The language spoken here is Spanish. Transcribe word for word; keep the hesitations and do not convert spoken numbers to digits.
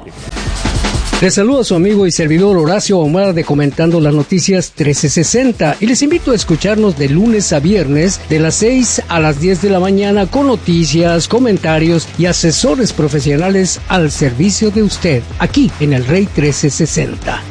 Les saluda su amigo y servidor Horacio Omar de Comentando las Noticias trece sesenta y les invito a escucharnos de lunes a viernes de las seis a las diez de la mañana con noticias, comentarios y asesores profesionales al servicio de usted, aquí en el Rey trece sesenta.